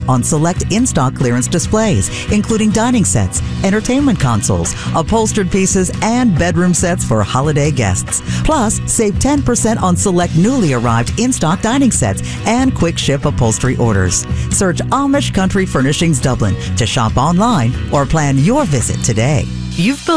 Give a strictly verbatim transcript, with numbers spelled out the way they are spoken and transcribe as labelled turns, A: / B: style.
A: on select in-stock clearance displays, including dining sets, entertainment consoles, upholstered pieces, and bedroom sets for holiday guests. Plus, save ten percent on select newly arrived in-stock dining sets and quick ship upholstery orders. Search Amish Country Furnishings Dublin to shop online or plan your visit today.
B: You've built